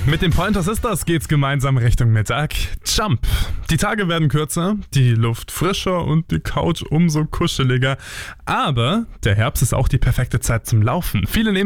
Mit den Pointer Sisters geht's gemeinsam Richtung Mittag. Jump. Die Tage werden kürzer, die Luft frischer und die Couch umso kuscheliger. Aber der Herbst ist auch die perfekte Zeit zum Laufen. Viele nehmen